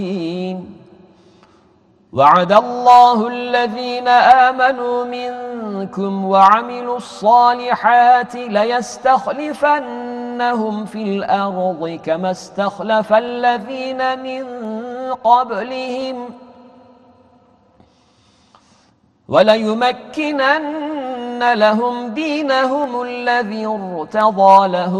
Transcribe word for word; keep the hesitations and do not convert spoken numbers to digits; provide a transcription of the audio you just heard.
وعد الله الذين آمنوا منكم وعملوا الصالحات ليستخلفنهم في الأرض كما استخلف الذين من قبلهم وليمكنن لهم دينهم الذي ارتضى لهم